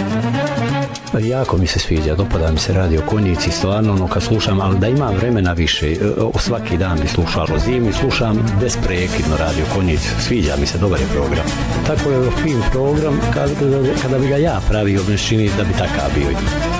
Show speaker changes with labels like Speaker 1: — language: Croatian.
Speaker 1: Jako mi se sviđa, dopada mi se Radio Konjici, stvarno ono kad slušam, ali da imam vremena više, svaki dan bi slušao zimi, slušam besprekidno Radio Konjici, sviđa mi se, dobar je program. Tako je fin program, kada bi ga ja pravio, me čini da bi takav bio.